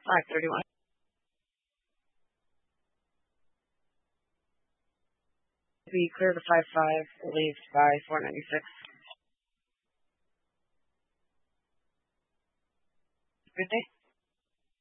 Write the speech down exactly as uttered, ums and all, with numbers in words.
five thirty-one. Be clear to five five, leave by four ninety-six. Good day.